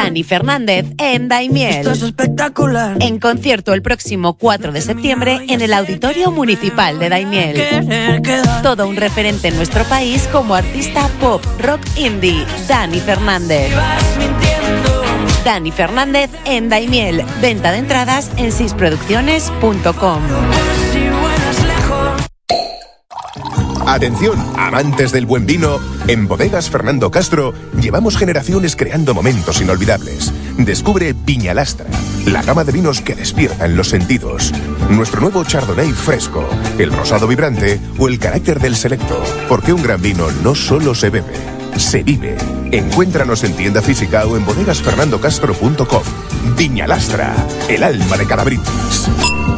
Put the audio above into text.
Dani Fernández en Daimiel. Esto es espectacular. En concierto el próximo 4 de septiembre en el Auditorio Municipal de Daimiel. Todo un referente en nuestro país como artista pop, rock, indie. Dani Fernández. Dani Fernández en Daimiel. Venta de entradas en sisproducciones.com. Atención, amantes del buen vino. En Bodegas Fernando Castro llevamos generaciones creando momentos inolvidables. Descubre Viñalastra, la gama de vinos que despiertan los sentidos. Nuestro nuevo Chardonnay fresco, el rosado vibrante o el carácter del selecto. Porque un gran vino no solo se bebe, se vive. Encuéntranos en tienda física o en bodegasfernandocastro.com. Viñalastra, el alma de cada brindis.